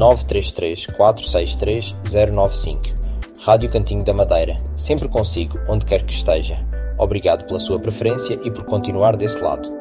933 463 095. Rádio Cantinho da Madeira, sempre consigo, onde quer que esteja. Obrigado pela sua preferência e por continuar desse lado.